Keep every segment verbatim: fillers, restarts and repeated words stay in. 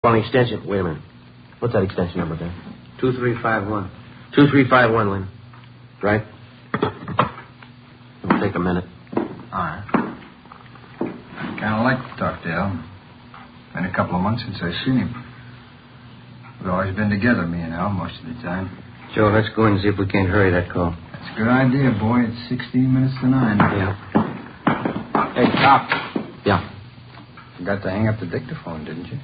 Calling extension. Wait a minute. What's that extension number there? two three five one. two three five one, Lynn. Right? It'll take a minute. All right. I kind of like to talk to Al. Been a couple of months since I've seen him. We've always been together, me and Al, most of the time. Joe, let's go in and see if we can't hurry that call. That's a good idea, boy. It's sixteen minutes to nine. Yeah. Hey, cop. Yeah. Forgot to hang up the dictaphone, didn't you?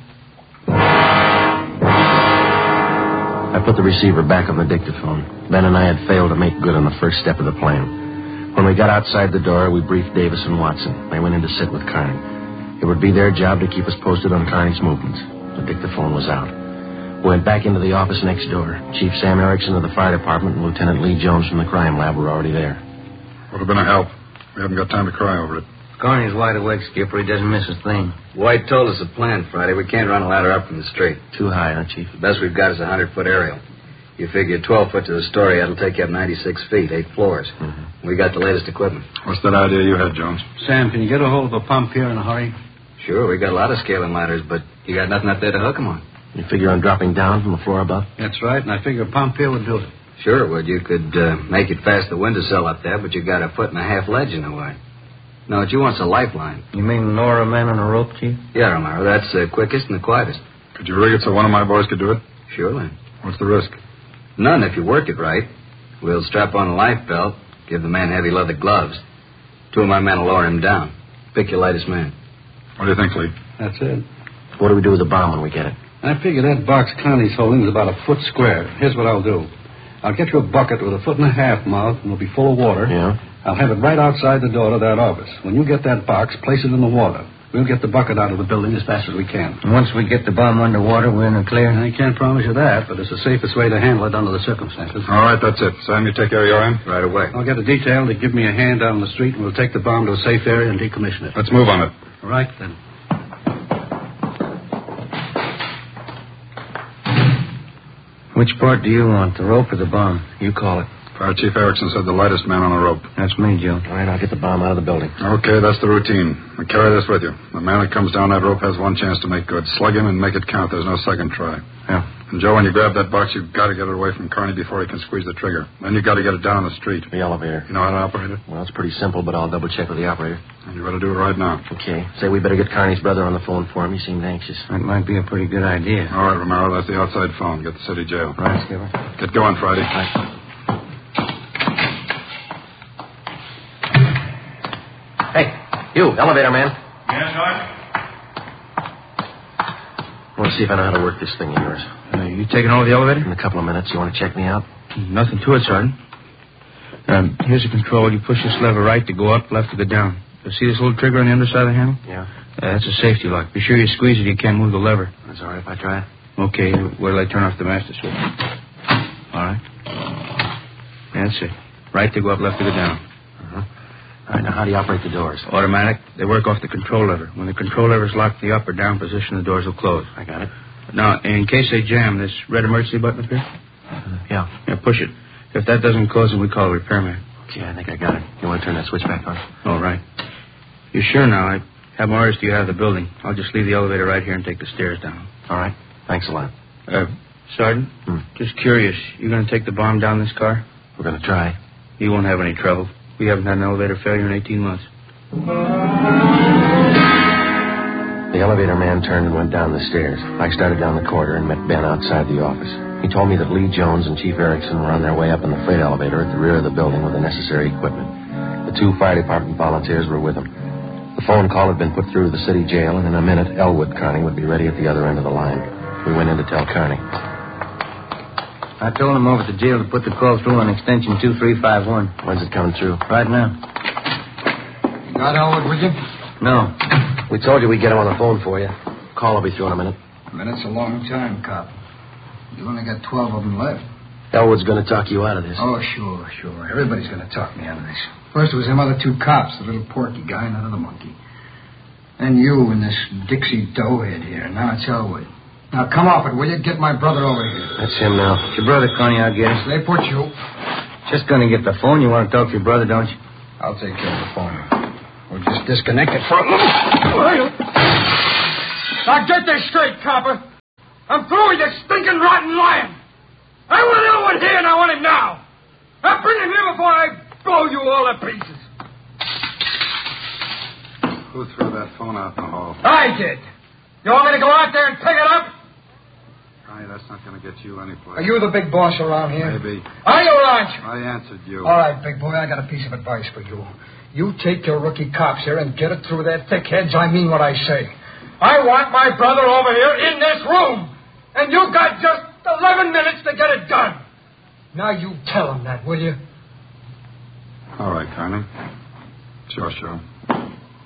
I put the receiver back on the dictaphone. Ben and I had failed to make good on the first step of the plan. When we got outside the door, we briefed Davis and Watson. They went in to sit with Carney. It would be their job to keep us posted on Carney's movements. The dictaphone was out. We went back into the office next door. Chief Sam Erickson of the fire department and Lieutenant Lee Jones from the crime lab were already there. Would have been a help. We haven't got time to cry over it. Carney's wide awake, Skipper. He doesn't miss a thing. White told us the plan Friday. We can't run a ladder up from the street. Too high, huh, Chief? The best we've got is a hundred-foot aerial. You figure twelve foot to the story, that'll take you up ninety-six feet, eight floors. Mm-hmm. We got the latest equipment. What's that idea you had, Jones? Sam, can you get a hold of a pump here in a hurry? Sure, we got a lot of scaling ladders, but you got nothing up there to hook them on. You figure on dropping down from the floor above? That's right, and I figure a pump here would do it. Sure, would. You could uh, make it past the windowsill up there, but you got a foot and a half ledge in the way. No, what you want's a lifeline. You mean lower a man on a rope, Chief? Yeah, Romero, that's the quickest and the quietest. Could you rig it so one of my boys could do it? Surely. What's the risk? None if you work it right. We'll strap on a life belt, give the man heavy leather gloves. Two of my men will lower him down. Pick your lightest man. What do you think, Lee? That's it. What do we do with the bomb when we get it? I figure that box Connie's holding is about a foot square. Here's what I'll do. I'll get you a bucket with a foot and a half mouth, and it'll be full of water. Yeah? I'll have it right outside the door to that office. When you get that box, place it in the water. We'll get the bucket out of the building as fast as we can. And once we get the bomb underwater, we're in the clear? I can't promise you that, but it's the safest way to handle it under the circumstances. All right, that's it. Sam, you take care of your end? Right away. I'll get a detail to give me a hand out on the street, and we'll take the bomb to a safe area and decommission it. Let's move on it. All right, then. Which part do you want, the rope or the bomb? You call it. Fire Chief Erickson said the lightest man on the rope. That's me, Joe. All right, I'll get the bomb out of the building. Okay, that's the routine. Now carry this with you. The man that comes down that rope has one chance to make good. Slug him and make it count. There's no second try. Yeah. And, Joe, when you grab that box, you've got to get it away from Carney before he can squeeze the trigger. Then you've got to get it down the street. The elevator. You know how to operate it? Well, it's pretty simple, but I'll double-check with the operator. And you better do it right now. Okay. Say we better get Carney's brother on the phone for him. He seemed anxious. That might be a pretty good idea. All right, Romero, that's the outside phone. Get the city jail. Right, Skipper. Get going, Friday. Right. Hey, you, elevator man. Yes, Sergeant? I want to see if I know how to work this thing of yours. Uh, you taking over the elevator? In a couple of minutes. You want to check me out? Nothing to it, Sergeant. Um, here's the control. You push this lever right to go up, left to go down. You see this little trigger on the underside of the handle? Yeah. Uh, that's a safety lock. Be sure you squeeze it. You can't move the lever. That's all right if I try it. Okay, wait till I turn off the master switch. All right. That's it. Right to go up, left to go down. Uh-huh. All right, now how do you operate the doors? Automatic. They work off the control lever. When the control lever is locked in the up or down position, the doors will close. I got it. Now, in case they jam, this red emergency button up here? Uh, yeah. Yeah, push it. If that doesn't close, then we call a repairman. Okay, I think I got it. You want to turn that switch back on? All right. You sure now? I have my orders to get out of the building. I'll just leave the elevator right here and take the stairs down. All right. Thanks a lot. Uh, Sergeant, Hmm. just curious. You going to take the bomb down this car? We're going to try. You won't have any trouble. We haven't had an elevator failure in eighteen months. The elevator man turned and went down the stairs. I started down the corridor and met Ben outside the office. He told me that Lee Jones and Chief Erickson were on their way up in the freight elevator at the rear of the building with the necessary equipment. The two fire department volunteers were with them. The phone call had been put through to the city jail, and in a minute, Elwood Carney would be ready at the other end of the line. We went in to tell Carney. I told him over at the jail to put the call through on extension two three five one. When's it coming through? Right now. You got Elwood with you? No. We told you we'd get him on the phone for you. Call will be through in a minute. A minute's a long time, cop. You only got twelve of them left. Elwood's going to talk you out of this. Oh, sure, sure. Everybody's going to talk me out of this. First it was them other two cops, the little porky guy and that other monkey. Then you and this Dixie doughhead here. Now it's Elwood. Now come off it, will you? Get my brother over here. That's him now. It's your brother, Connie, I guess. They put you. Just going to get the phone. You want to talk to your brother, don't you? I'll take care of the phone. We'll just disconnect it for a little. Now get this straight, copper. are, you stinking rotten lion! I want Elwood here, and I want him now. Now bring him here before I blow you all to pieces. Who threw that phone out in the hall? I did. You want me to go out there and pick it up? Connie, that's not going to get you anyplace. Are you the big boss around here? Maybe. Are you, aren't you? I answered you. All right, big boy, I got a piece of advice for you. You take your rookie cops here and get it through their thick heads. I mean what I say. I want my brother over here in this room. And you've got just eleven minutes to get it done. Now you tell him that, will you? All right, Connie. Sure, sure.